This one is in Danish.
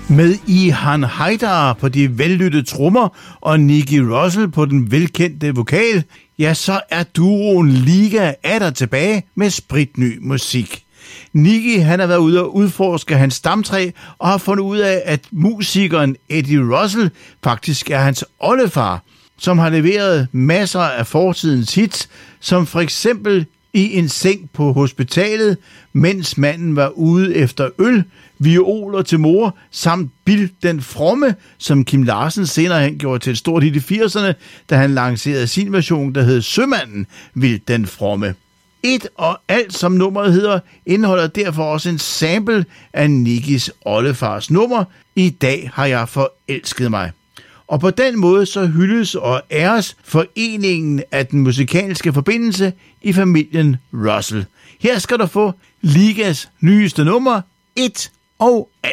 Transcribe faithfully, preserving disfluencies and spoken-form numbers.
Med Ihan Haydar på de vellyttede trommer og Nicky Russell på den velkendte vokal, ja, så er duoen Liga atter tilbage med spritny musik. Nicky, han har været ude og udforske hans stamtræ og har fundet ud af, at musikeren Eddie Russell faktisk er hans oldefar, som har leveret masser af fortidens hits, som for eksempel I en seng på hospitalet, mens manden var ude efter øl, violer til mor, samt Bill den Fromme, som Kim Larsen senere hen gjorde til et stort hit i firserne, da han lancerede sin version, der hed Sømanden Bill den Fromme. Et og alt, som nummeret hedder, indeholder derfor også en sample af Nickys oldefars nummer, I dag har jeg forelsket mig. Og på den måde så hyldes og æres foreningen af den musikalske forbindelse i familien Russell. Her skal du få Ligas nyeste nummer, Et og alt.